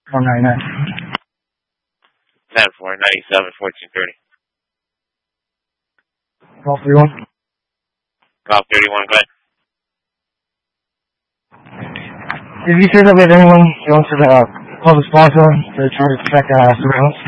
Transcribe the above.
199. 10-4, 97, 1430. Golf 31. Golf 31, go ahead. Did you say that we have anyone who wants to call the sponsor to try to check surveillance?